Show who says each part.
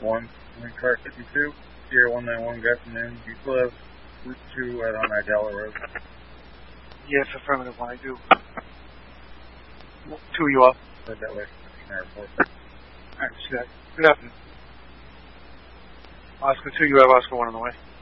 Speaker 1: 1, car 52, Sierra 191, good afternoon. Do you still have Route 2 out on Idella Road?
Speaker 2: Yes, affirmative, I do. 2 you up?
Speaker 1: Head that way. Airport.
Speaker 2: Alright, see that. Good afternoon. Oscar 2, you have Oscar 1 on the way.